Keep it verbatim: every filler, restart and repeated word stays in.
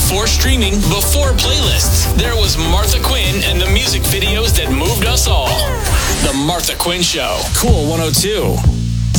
Before streaming, before playlists, there was Martha Quinn and the music videos that moved us all. The Martha Quinn Show. Cool one oh two.